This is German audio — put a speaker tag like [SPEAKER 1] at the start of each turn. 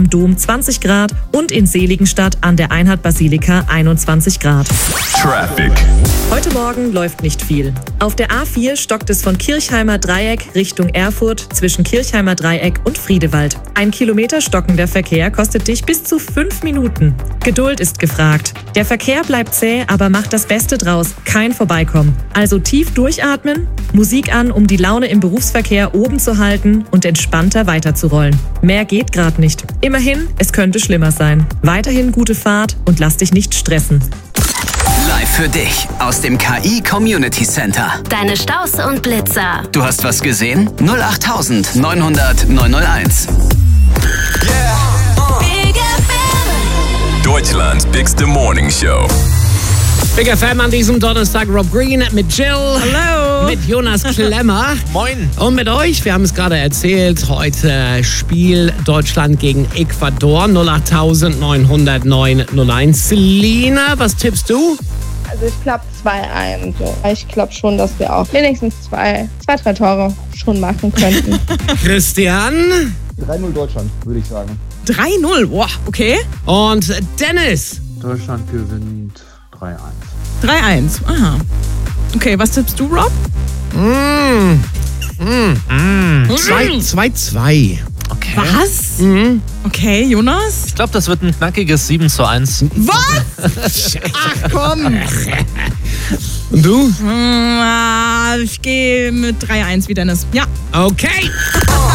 [SPEAKER 1] am Dom 20 Grad und in Seligenstadt an der Einheit-Basilika 21 Grad.
[SPEAKER 2] Traffic.
[SPEAKER 1] Heute Morgen läuft nicht viel. Auf der A4 stockt es von Kirchheimer Dreieck Richtung Erfurt zwischen Kirchheimer Dreieck und Friedewald. 1 Kilometer stockender Verkehr kostet dich bis zu 5 Minuten. Geduld ist gefragt. Der Verkehr bleibt zäh, aber macht das Beste draus. Kein Vorbeikommen. Also tief durchatmen, Musik an, um die Laune im Berufsverkehr oben zu halten und entspannter weiterzurollen. Mehr geht gerade nicht. Immerhin, es könnte schlimmer sein. Weiterhin gute Fahrt und lass dich nicht stressen.
[SPEAKER 3] Live für dich aus dem KI Community Center.
[SPEAKER 4] Deine Staus und Blitzer.
[SPEAKER 3] Du hast was gesehen? 08900 901.
[SPEAKER 4] Big FM.
[SPEAKER 2] Deutschlands bigste Morning Show.
[SPEAKER 5] Big FM an diesem Donnerstag. Rob Green mit Jill.
[SPEAKER 1] Hallo.
[SPEAKER 5] Mit Jonas Klemmer.
[SPEAKER 6] Moin.
[SPEAKER 5] Und mit euch, wir haben es gerade erzählt, heute Spiel Deutschland gegen Ecuador. 08900 901. Selina, was tippst du?
[SPEAKER 7] Also ich glaube 2-1. Ich glaube schon, dass wir auch wenigstens zwei, 3 Tore schon machen könnten.
[SPEAKER 5] Christian
[SPEAKER 6] 3-0 Deutschland, würde ich sagen.
[SPEAKER 1] 3-0, boah, okay.
[SPEAKER 5] und Dennis.
[SPEAKER 8] Deutschland gewinnt 3-1.
[SPEAKER 1] 3-1, aha. Okay, was tippst du, Rob?
[SPEAKER 5] 2-2.
[SPEAKER 6] Okay.
[SPEAKER 1] Was? Okay, Jonas?
[SPEAKER 6] Ich glaube, das wird ein knackiges 7-1.
[SPEAKER 1] Was? Ach komm.
[SPEAKER 5] Und du?
[SPEAKER 1] Ich gehe mit 3-1 wie Dennis. Ja.
[SPEAKER 5] Okay.